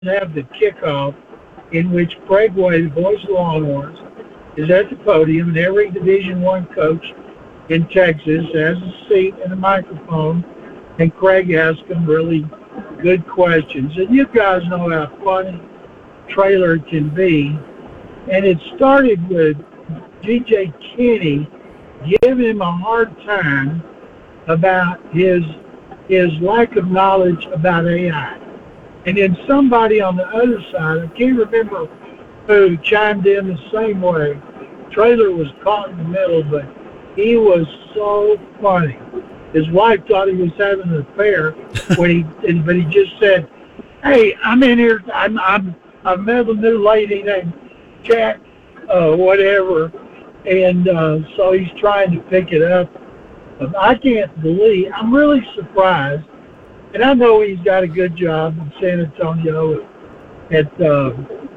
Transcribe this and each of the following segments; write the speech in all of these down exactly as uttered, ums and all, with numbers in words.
have the kickoff in which Craig Way, the voice of the Longhorns, is at the podium, and every Division One coach in Texas has a seat and a microphone, and Craig asks them really good questions. And you guys know how funny Traylor can be. And it started with G J Kinney giving him a hard time about his his lack of knowledge about A I. And then somebody on the other side, I can't remember who, chimed in the same way. Traylor was caught in the middle, but he was so funny. His wife thought he was having an affair when he, but he just said, "Hey, I'm in here. I'm I'm I met a new lady named Jack, uh, whatever," and uh, so he's trying to pick it up. But I can't believe. I'm really surprised, and I know he's got a good job in San Antonio at uh,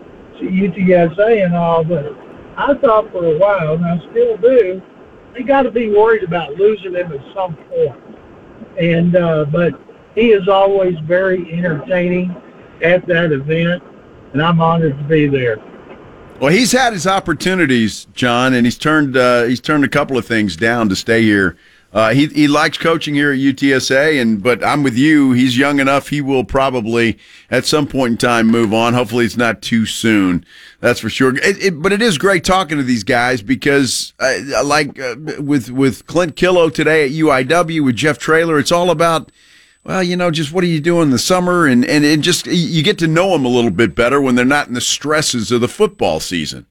U T S A and all, but I thought for a while, and I still do, they got to be worried about losing him at some point. And uh, but he is always very entertaining at that event, and I'm honored to be there. Well, he's had his opportunities, John, and he's turned uh, he's turned a couple of things down to stay here. Uh, he he likes coaching here at U T S A, and but I'm with you. He's young enough. He will probably at some point in time move on. Hopefully, it's not too soon. That's for sure. It, it, but it is great talking to these guys because, uh, like uh, with with Clint Killow today at U I W with Jeff Traylor, it's all about, well, you know, just what are you doing in the summer, and and it just you get to know them a little bit better when they're not in the stresses of the football season.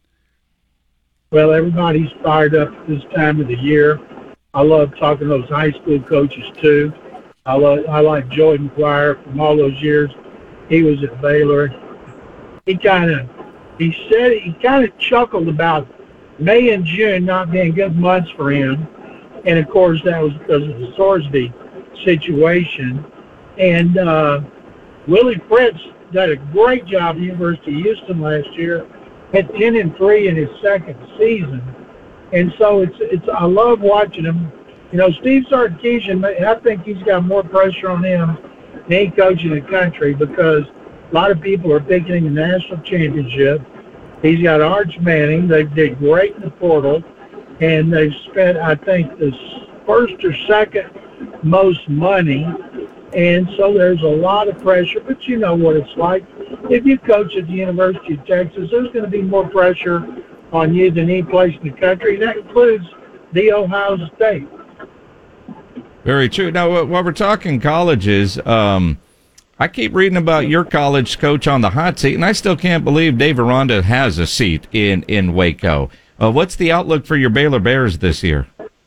Well, everybody's fired up this time of the year. I love talking to those high school coaches too. I love, I like Joey McGuire from all those years. He was at Baylor. He kind of, he said, he kind of chuckled about May and June not being good months for him. And of course that was because of the Sorsby situation. And uh, Willie Fritz did a great job at the University of Houston last year, had ten and three in his second season. And so it's it's. I love watching him. You know, Steve Sarkisian, I think he's got more pressure on him than any coach in the country because a lot of people are picking him the national championship. He's got Arch Manning. They did great in the portal, and they've spent, I think, the first or second most money. And so there's a lot of pressure. But you know what it's like. If you coach at the University of Texas, there's going to be more pressure on you than any place in the country. That includes the Ohio State. Very true. Now, while we're talking colleges, um, I keep reading about your college coach on the hot seat, and I still can't believe Dave Aranda has a seat in, in Waco. Uh, what's the outlook for your Baylor Bears this year?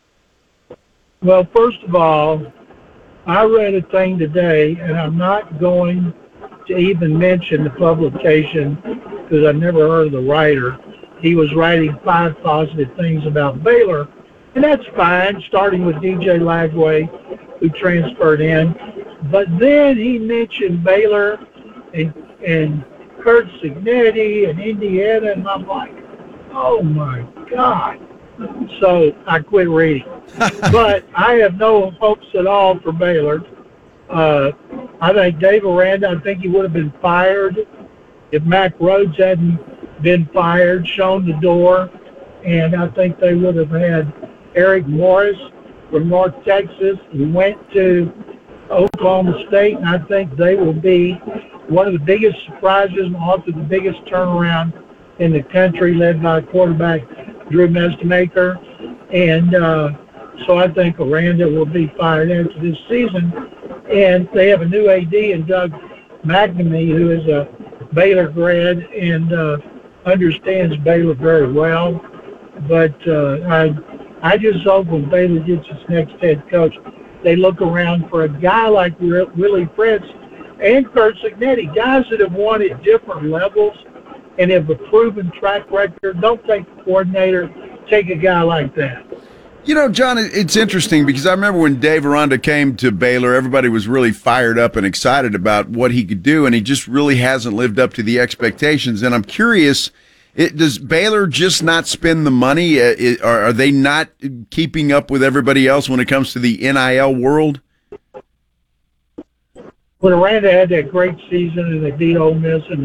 Well, first of all, I read a thing today, and I'm not going to even mention the publication because I've never heard of the writer. He was writing five positive things about Baylor, and that's fine, starting with D J Lagway, who transferred in. But then he mentioned Baylor and, and Curt Cignetti and Indiana, and I'm like, oh, my God. So I quit reading. But I have no hopes at all for Baylor. Uh, I think Dave Aranda, I think he would have been fired if Mack Rhoades hadn't been fired, shown the door, and I think they would have had Eric Morris from North Texas who went to Oklahoma State, and I think they will be one of the biggest surprises and also the biggest turnaround in the country, led by quarterback Drew Mestemaker. And uh, so I think Aranda will be fired after this season. And they have a new A D in Doug McNamee, who is a Baylor grad and uh, understands Baylor very well. But uh, I I just hope when Baylor gets its next head coach, they look around for a guy like Willie Fritz and Curt Cignetti, guys that have won at different levels and have a proven track record. Don't take a coordinator, take a guy like that. You know, John, it's interesting because I remember when Dave Aranda came to Baylor, everybody was really fired up and excited about what he could do, and he just really hasn't lived up to the expectations. And I'm curious, it, does Baylor just not spend the money? Uh, it, are, are they not keeping up with everybody else when it comes to the N I L world? when Aranda had that great season and they beat Ole Miss in